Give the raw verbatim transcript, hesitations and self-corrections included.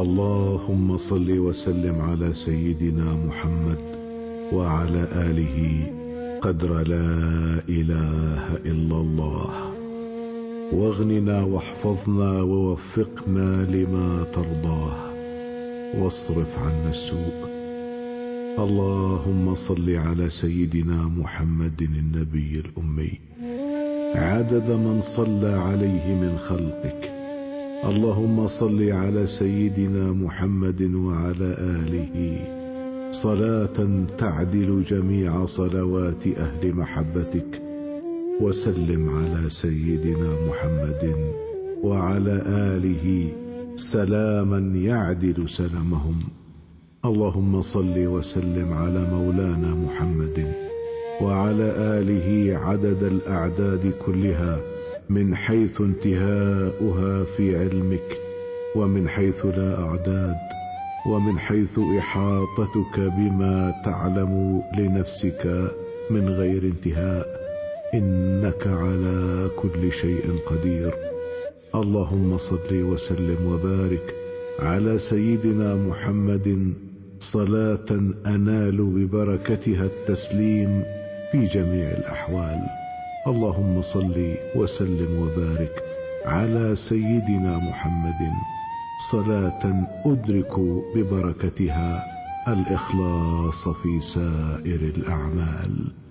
اللهم صل وسلم على سيدنا محمد وعلى آله قدر لا إله إلا الله. واغننا واحفظنا ووفقنا لما ترضاه واصرف عنا السوء. اللهم صل على سيدنا محمد النبي الأمي عدد من صلى عليه من خلقك. اللهم صل على سيدنا محمد وعلى آله صلاة تعدل جميع صلوات أهل محبتك. وسلم على سيدنا محمد وعلى آله سلاما يعدل سلامهم. اللهم صل وسلم على مولانا محمد وعلى آله عدد الأعداد كلها من حيث انتهاؤها في علمك، ومن حيث لا أعداد، ومن حيث إحاطتك بما تعلم لنفسك من غير انتهاء، إنك على كل شيء قدير. اللهم صل وسلم وبارك على سيدنا محمد صلاة أنال ببركتها التسليم في جميع الأحوال. اللهم صل وسلم وبارك على سيدنا محمد صلاة أدرك ببركتها الإخلاص في سائر الأعمال.